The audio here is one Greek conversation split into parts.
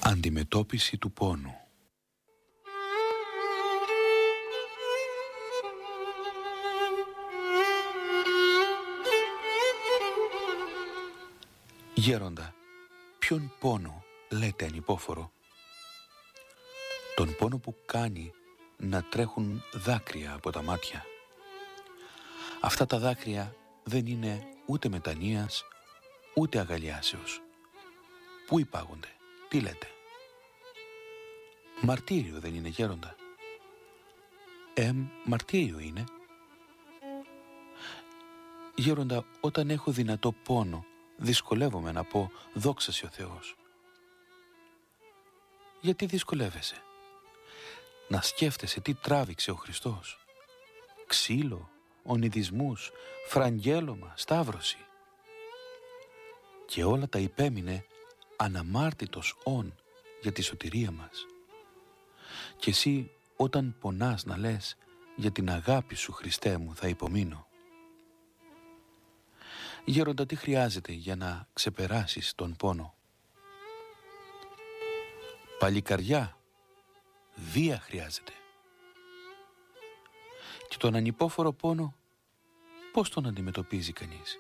Αντιμετώπιση του πόνου. Γέροντα, ποιον πόνο λέτε ανυπόφορο? Τον πόνο που κάνει να τρέχουν δάκρυα από τα μάτια. Αυτά τα δάκρυα δεν είναι ούτε μετανοίας, ούτε αγαλιάσεως. Πού υπάγονται, τι λέτε? Μαρτύριο δεν είναι, γέροντα? Μαρτύριο είναι. Γέροντα, όταν έχω δυνατό πόνο, δυσκολεύομαι να πω δόξα σοι ο Θεός. Γιατί δυσκολεύεσαι? Να σκέφτεσαι τι τράβηξε ο Χριστός. Ξύλο, ονειδισμούς, φραγγέλωμα, σταύρωση. Και όλα τα υπέμεινε αναμάρτητος όν για τη σωτηρία μας. Και εσύ όταν πονάς να λες για την αγάπη σου, Χριστέ μου, θα υπομείνω. Γέροντα, τι χρειάζεται για να ξεπεράσεις τον πόνο? Παλικαριά, βία χρειάζεται. Και τον ανυπόφορο πόνο πώς τον αντιμετωπίζει κανείς?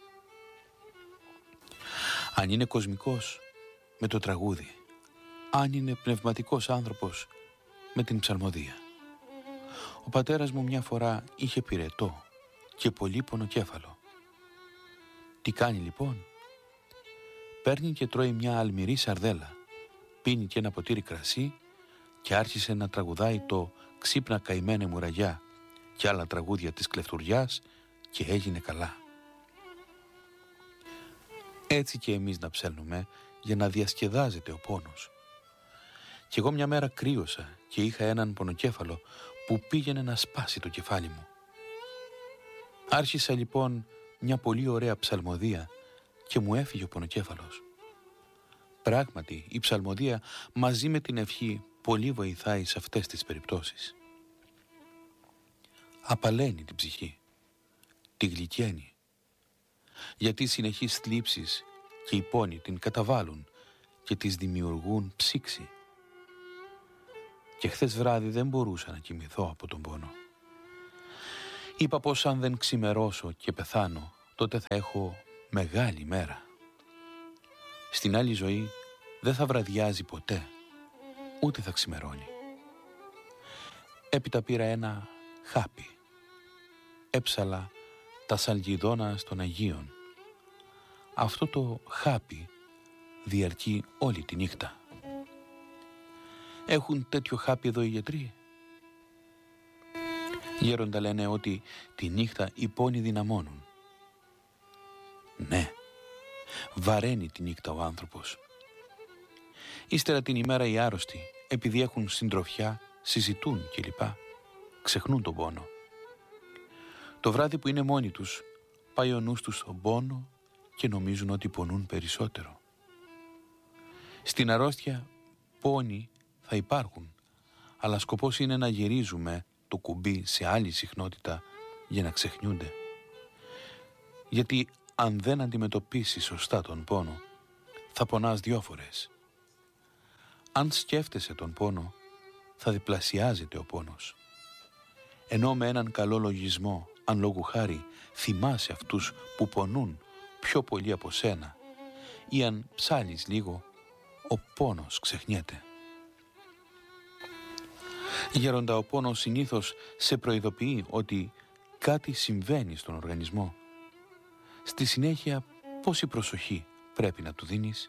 Αν είναι κοσμικός, με το τραγούδι. Αν είναι πνευματικός άνθρωπος, με την ψαλμοδία. Ο πατέρας μου μια φορά είχε πυρετό και πολύ πονοκέφαλο. Τι κάνει λοιπόν? Παίρνει και τρώει μια αλμυρή σαρδέλα, πίνει και ένα ποτήρι κρασί και άρχισε να τραγουδάει το «Ξύπνα καημένε μου ραγιά» και άλλα τραγούδια της κλεφτουριάς και έγινε καλά. Έτσι και εμείς να ψέλνουμε για να διασκεδάζεται ο πόνος. Κι εγώ μια μέρα κρύωσα και είχα έναν πονοκέφαλο που πήγαινε να σπάσει το κεφάλι μου. Άρχισα λοιπόν μια πολύ ωραία ψαλμοδία και μου έφυγε ο πονοκέφαλος. Πράγματι η ψαλμοδία μαζί με την ευχή πολύ βοηθάει σε αυτές τις περιπτώσεις. Απαλαίνει την ψυχή, τη γλυκαίνει, γιατί οι συνεχείς θλίψεις και οι πόνοι την καταβάλουν και τις δημιουργούν ψήξη. Και χθες βράδυ δεν μπορούσα να κοιμηθώ από τον πόνο. Είπα πως αν δεν ξημερώσω και πεθάνω, τότε θα έχω μεγάλη μέρα. Στην άλλη ζωή δεν θα βραδιάζει ποτέ, ούτε θα ξημερώνει. Έπειτα πήρα ένα χάπι. Έψαλα τα σαλγιδόνα των Αγίων. Αυτό το χάπι διαρκεί όλη τη νύχτα. Έχουν τέτοιο χάπι εδώ οι γιατροί? Γέροντα, λένε ότι τη νύχτα οι πόνοι δυναμώνουν. Ναι, βαραίνει τη νύχτα ο άνθρωπος. Ύστερα την ημέρα οι άρρωστοι, επειδή έχουν συντροφιά, συζητούν κλπ. Ξεχνούν τον πόνο. Το βράδυ που είναι μόνοι τους, πάει ο νους τους στον πόνο και νομίζουν ότι πονούν περισσότερο. Στην αρρώστια πόνοι θα υπάρχουν, αλλά σκοπός είναι να γυρίζουμε το κουμπί σε άλλη συχνότητα για να ξεχνιούνται. Γιατί αν δεν αντιμετωπίσεις σωστά τον πόνο, θα πονάς 2 φορές. Αν σκέφτεσαι τον πόνο, θα διπλασιάζεται ο πόνος. Ενώ με έναν καλό λογισμό, αν λόγου χάρη θυμάσαι αυτούς που πονούν πιο πολύ από σένα, ή αν ψάλεις λίγο, ο πόνος ξεχνιέται. Γέροντα, ο πόνος συνήθως σε προειδοποιεί ότι κάτι συμβαίνει στον οργανισμό. Στη συνέχεια, πόση προσοχή πρέπει να του δίνεις?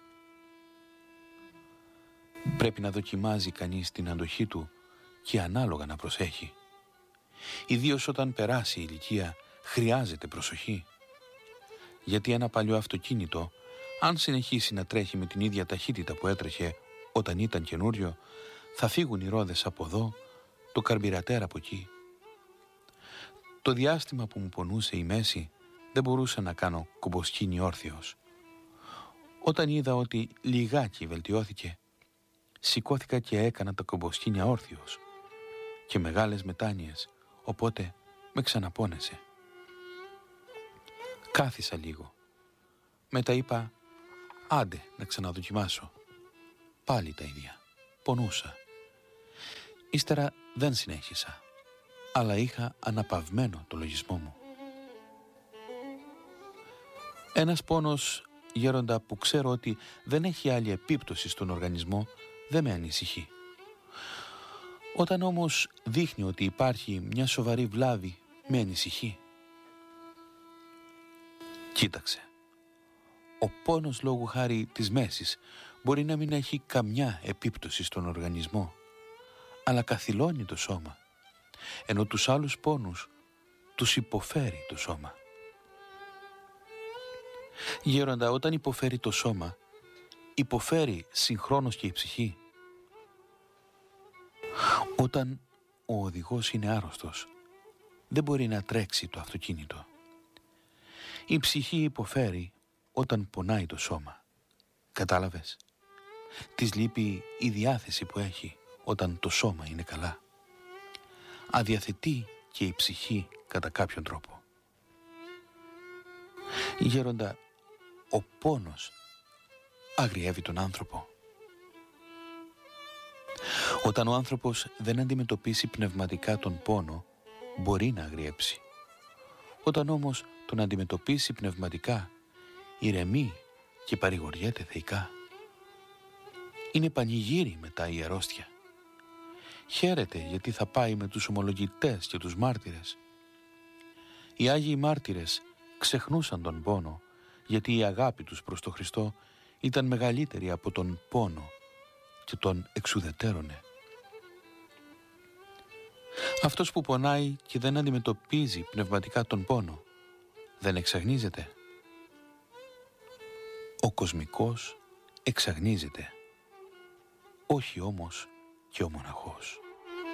Πρέπει να δοκιμάζει κανείς την αντοχή του και ανάλογα να προσέχει. Ιδίως όταν περάσει η ηλικία, χρειάζεται προσοχή. Γιατί ένα παλιό αυτοκίνητο, αν συνεχίσει να τρέχει με την ίδια ταχύτητα που έτρεχε όταν ήταν καινούριο, θα φύγουν οι ρόδες από εδώ, το καρμπυρατέρ από εκεί. Το διάστημα που μου πονούσε η μέση, δεν μπορούσα να κάνω κομποσκίνη όρθιος. Όταν είδα ότι λιγάκι βελτιώθηκε, σηκώθηκα και έκανα τα κομποσκίνια όρθιος και μεγάλες μετάνοιες, οπότε με ξαναπώνεσε. Κάθισα λίγο. Μετά είπα, άντε να ξαναδοκιμάσω. Πάλι τα ίδια. πονούσα. Ύστερα δεν συνέχισα, αλλά είχα αναπαυμένο το λογισμό μου. Ένας πόνος, γέροντα, που ξέρω ότι δεν έχει άλλη επίπτωση στον οργανισμό, δεν με ανησυχεί. Όταν όμως δείχνει ότι υπάρχει μια σοβαρή βλάβη, με ανησυχεί. Κοίταξε. Ο πόνος λόγου χάρη της μέσης μπορεί να μην έχει καμιά επίπτωση στον οργανισμό, αλλά καθυλώνει το σώμα, ενώ τους άλλους πόνους τους υποφέρει το σώμα. Γέροντα, όταν υποφέρει το σώμα, υποφέρει συγχρόνως και η ψυχή. Όταν ο οδηγός είναι άρρωστος, δεν μπορεί να τρέξει το αυτοκίνητο. Η ψυχή υποφέρει όταν πονάει το σώμα. Κατάλαβες? Της λείπει η διάθεση που έχει όταν το σώμα είναι καλά. Αδιαθετεί και η ψυχή κατά κάποιον τρόπο. Γέροντα, ο πόνος αγριεύει τον άνθρωπο. Όταν ο άνθρωπος δεν αντιμετωπίσει πνευματικά τον πόνο, μπορεί να αγριέψει. Όταν όμως τον αντιμετωπίσει πνευματικά, ηρεμεί και παρηγοριέται θεϊκά. Είναι πανηγύρι μετά η αρρώστια. Χαίρεται γιατί θα πάει με τους ομολογητές και τους μάρτυρες. Οι Άγιοι μάρτυρες ξεχνούσαν τον πόνο, γιατί η αγάπη τους προς τον Χριστό ήταν μεγαλύτερη από τον πόνο και τον εξουδετέρωνε. Αυτός που πονάει και δεν αντιμετωπίζει πνευματικά τον πόνο, δεν εξαγνίζεται. Ο κοσμικός εξαγνίζεται, όχι όμως και ο μοναχός.